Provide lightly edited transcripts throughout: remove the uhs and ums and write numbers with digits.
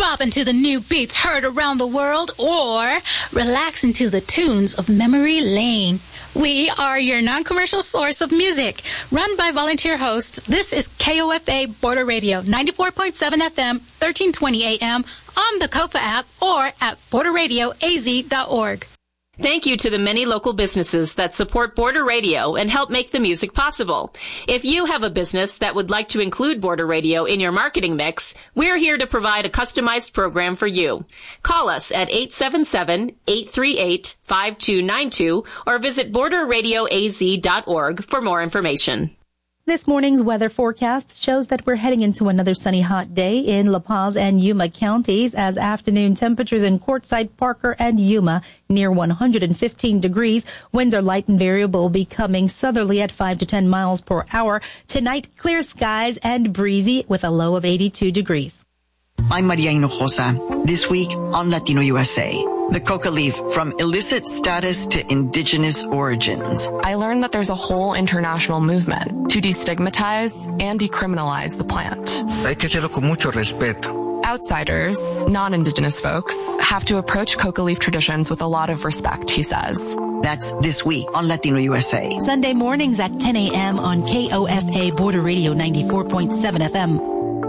bopping to the new beats heard around the world, or relaxing to the tunes of Memory Lane. We are your non-commercial source of music. Run by volunteer hosts, this is KOFA Border Radio, 94.7 FM, 1320 AM, on the COPA app, or at borderradioaz.org. Thank you to the many local businesses that support Border Radio and help make the music possible. If you have a business that would like to include Border Radio in your marketing mix, we're here to provide a customized program for you. Call us at 877-838-5292 or visit borderradioaz.org for more information. This morning's weather forecast shows that we're heading into another sunny hot day in La Paz and Yuma counties as afternoon temperatures in Quartzsite, Parker, and Yuma near 115 degrees. Winds are light and variable, becoming southerly at 5 to 10 miles per hour. Tonight, clear skies and breezy with a low of 82 degrees. I'm Maria Hinojosa. This week on Latino USA, the coca leaf from illicit status to indigenous origins. I learned that there's a whole international movement to destigmatize and decriminalize the plant. Hay que hacerlo con mucho respeto. Outsiders, non-indigenous folks, have to approach coca leaf traditions with a lot of respect, he says. That's this week on Latino USA. Sunday mornings at 10 a.m. on KOFA Border Radio 94.7 FM.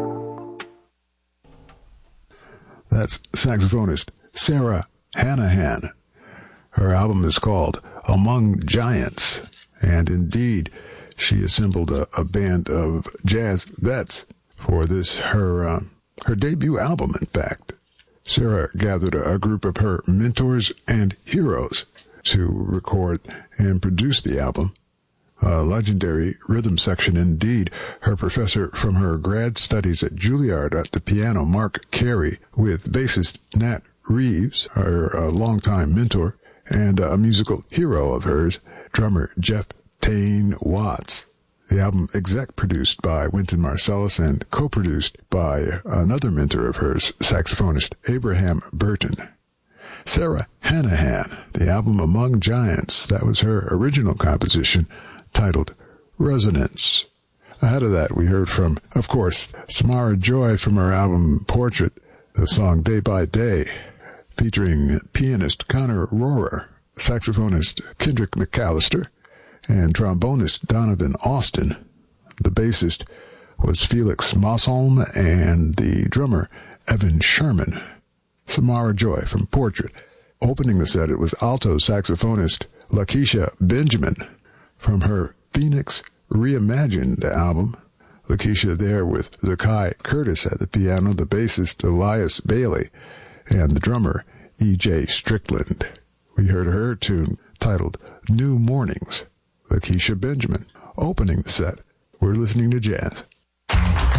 That's saxophonist Sarah Hanahan. Her album is called Among Giants, and indeed, she assembled a band of jazz vets for this, her debut album, in fact. Sarah gathered a group of her mentors and heroes to record and produce the album. A legendary rhythm section indeed. Her professor from her grad studies at Juilliard at the piano, Mark Carey, with bassist Nat Reeves, her longtime mentor, and a musical hero of hers, drummer Jeff Tane Watts. The album exec-produced by Wynton Marsalis and co-produced by another mentor of hers, saxophonist Abraham Burton. Sarah Hanahan, the album Among Giants, that was her original composition, titled Resonance. Ahead of that, we heard from, of course, Samara Joy from her album Portrait, the song Day by Day, featuring pianist Connor Rohrer, saxophonist Kendrick McAllister, and trombonist Donovan Austin. The bassist was Felix Mossholm, and the drummer Evan Sherman. Samara Joy from Portrait. Opening the set, it was alto saxophonist Lakeisha Benjamin from her Phoenix Reimagined album. Lakeisha there with Zakai Curtis at the piano, the bassist Elias Bailey, and the drummer E.J. Strickland. We heard her tune titled New Mornings, Lakeisha Benjamin. Opening the set, we're listening to jazz.